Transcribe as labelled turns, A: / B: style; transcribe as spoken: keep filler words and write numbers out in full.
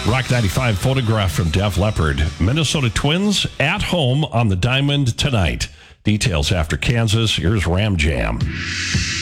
A: Rock ninety-five photograph from Def Leppard. Minnesota Twins at home on the diamond tonight. Details after Kansas. Here's Ram Jam.